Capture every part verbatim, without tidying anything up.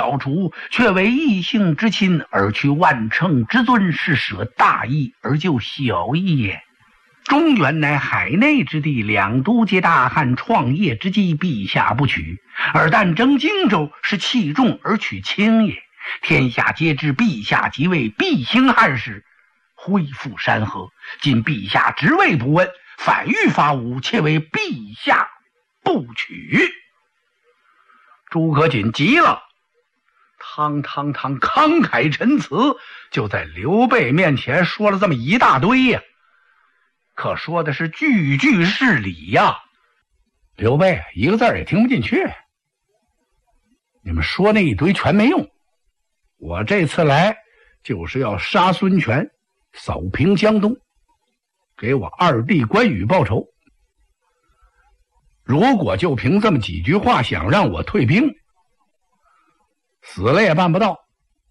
老主，却为异姓之亲而去万乘之尊，是舍大义而救小义也。中原乃海内之地，两都皆大汉创业之机，陛下不取，而但征荆州，是弃重而取轻也。天下皆知陛下即位必兴汉室，恢复山河，今陛下职位不问，反欲发武，且为陛下不取。诸葛瑾急了，汤汤汤慷慨陈词，就在刘备面前说了这么一大堆呀，可说的是句句是理呀。刘备一个字也听不进去，你们说那一堆全没用，我这次来就是要杀孙权，扫平江东，给我二弟关羽报仇。如果就凭这么几句话想让我退兵，死了也办不到。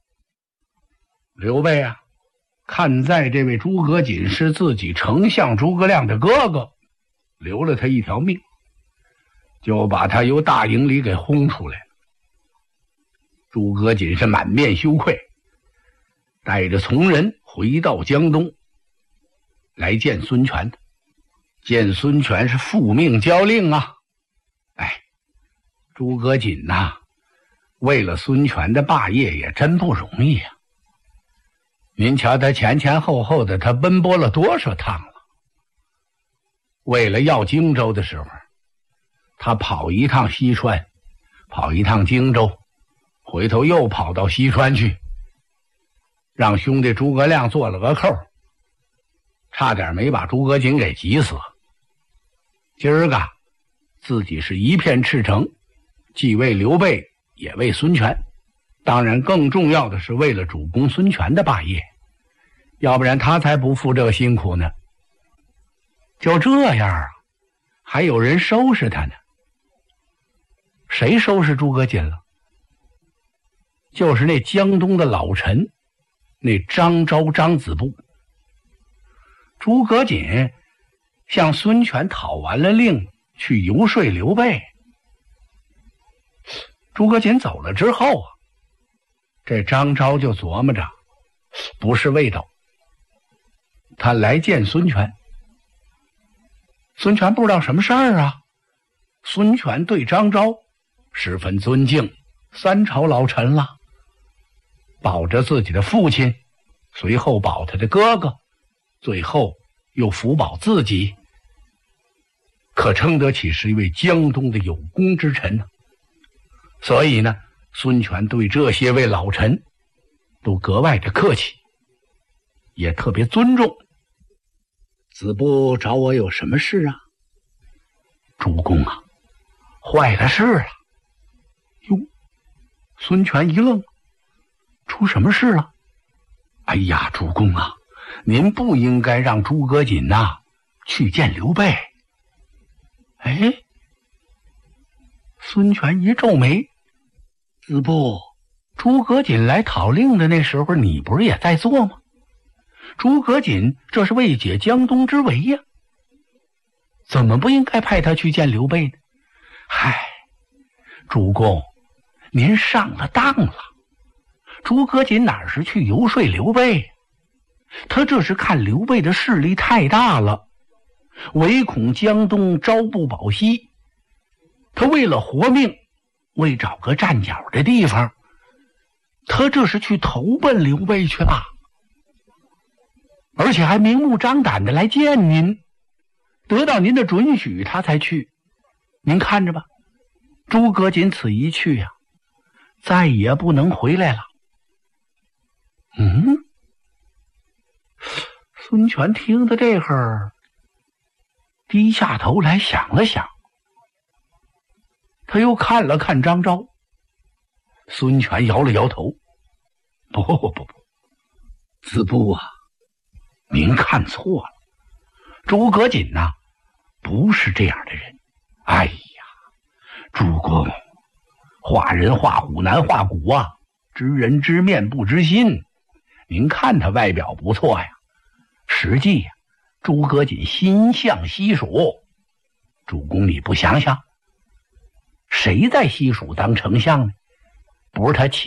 刘备啊，看在这位诸葛瑾是自己丞相诸葛亮的哥哥，留了他一条命，就把他由大营里给轰出来了。诸葛瑾是满面羞愧，带着从人回到江东来见孙权的。见孙权是复命交令啊！哎，诸葛瑾呐、啊，为了孙权的霸业也真不容易啊！您瞧他前前后后的，他奔波了多少趟了？为了要荆州的时候，他跑一趟西川，跑一趟荆州，回头又跑到西川去，让兄弟诸葛亮做了个扣，差点没把诸葛瑾给急死。今儿个自己是一片赤诚，既为刘备也为孙权，当然更重要的是为了主公孙权的霸业，要不然他才不负这个辛苦呢。就这样啊，还有人收拾他呢。谁收拾诸葛瑾了？就是那江东的老臣，那张昭张子布。诸葛瑾向孙权讨完了令，去游说刘备。诸葛瑾走了之后啊，这张昭就琢磨着，不是味道，他来见孙权。孙权不知道什么事儿啊。孙权对张昭十分尊敬，三朝老臣了，保着自己的父亲，随后保他的哥哥，最后又福保自己，可称得起是一位江东的有功之臣呢。所以呢，孙权对这些位老臣都格外的客气，也特别尊重。子布找我有什么事啊？主公啊，坏了事了。哟，孙权一愣，出什么事了？哎呀，主公啊，您不应该让诸葛瑾呐、啊、去见刘备。哎，孙权一皱眉，子布，诸葛瑾来讨令的那时候，你不是也在做吗？诸葛瑾这是为解江东之围呀，怎么不应该派他去见刘备呢？嗨，主公，您上了当了。诸葛瑾哪是去游说刘备，他这是看刘备的势力太大了，唯恐江东朝不保夕，他为了活命，为找个站脚的地方，他这是去投奔刘备去了，而且还明目张胆的来见您，得到您的准许他才去。您看着吧，诸葛瑾此一去呀、啊，再也不能回来了。嗯，孙权听到这会儿，低下头来想了想，他又看了看张昭。孙权摇了摇头，不不不不，子布啊，您看错了，诸葛瑾呐、啊，不是这样的人。哎呀，主公，画人画虎难画骨啊，知人知面不知心。您看他外表不错呀，实际呀，诸葛瑾心向西蜀。主公你不想想，谁在西蜀当丞相呢？不是他亲